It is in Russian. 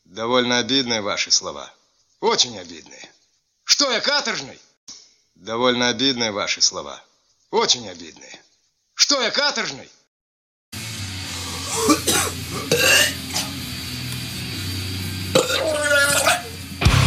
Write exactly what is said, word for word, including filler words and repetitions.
Довольно обидные ваши слова. Очень обидные. Что, я каторжный? Довольно обидные ваши слова. Очень обидные. Что, я каторжный?